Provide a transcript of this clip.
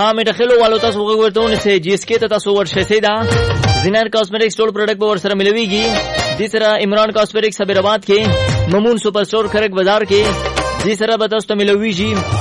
ها میټه خلو والو تاسو وګورئ چې جی اس کې ته تاسو ورشئ دا زینر کاسمیټکس ټول پروډکټ به ورسره ملويږي د سره عمران کاسمیټکس حیدرآباد کې ممون سپر سٹور خرک بازار کې د سره به تاسو ته ملويږي